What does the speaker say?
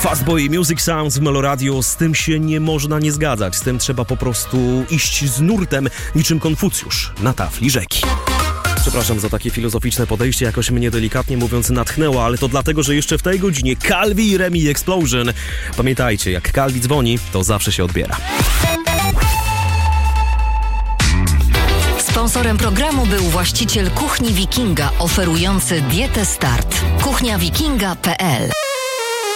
Fastboy Music Sounds w Meloradio, z tym się nie można nie zgadzać, z tym trzeba po prostu iść z nurtem, niczym Konfucjusz na tafli rzeki. Przepraszam za takie filozoficzne podejście, jakoś mnie delikatnie mówiąc natchnęło, ale to dlatego, że jeszcze w tej godzinie Calvi i Remi Explosion. Pamiętajcie, jak Calvi dzwoni, to zawsze się odbiera. Sponsorem programu był właściciel Kuchni Wikinga, oferujący dietę Start. kuchniawikinga.pl